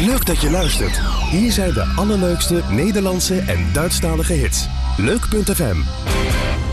Leuk dat je luistert. Hier zijn de allerleukste Nederlandse en Duitsstalige hits. Leuk.fm